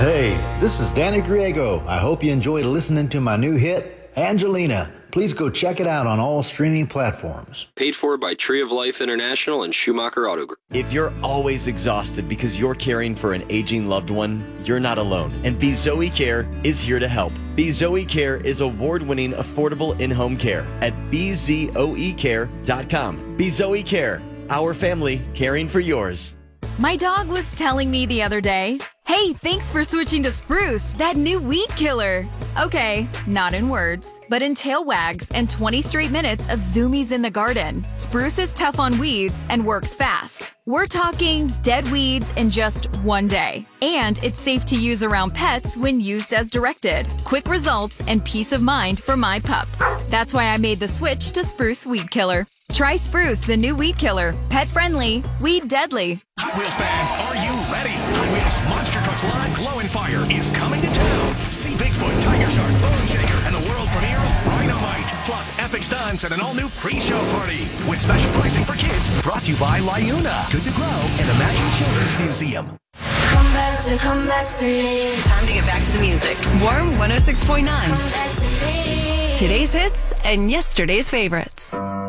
Hey, this is Danny Griego. I hope you enjoyed listening to my new hit, Angelina. Please go check it out on all streaming platforms. Paid for by Tree of Life International and Schumacher Auto Group. If you're always exhausted because you're caring for an aging loved one, you're not alone. And Be Zoe Care is here to help. Be Zoe Care is award-winning affordable in-home care at bzoecare.com. Be Zoe Care, our family caring for yours. My dog was telling me the other day, "Hey, thanks for switching to Spruce, that new weed killer." Okay, not in words, but in tail wags and 20 straight minutes of zoomies in the garden. Spruce is tough on weeds and works fast. We're talking dead weeds in just one day. And it's safe to use around pets when used as directed. Quick results and peace of mind for my pup. That's why I made the switch to Spruce Weed Killer. Try Spruce, the new weed killer. Pet friendly, weed deadly. Hot Wheels fans, are you ready? Hot Wheels Monster Trucks Live Glow and Fire is coming to town. See Bigfoot, Tiger Shark, Bone Shaker, and the world premiere of Rhinomite. Plus epic stunts and an all-new pre-show party. With special pricing for kids. Brought to you by Lyuna, Good to Grow, and Imagine Children's Museum. Come back to me. Time to get back to the music. Warm 106.9. Come back to me. Today's hits and yesterday's favorites.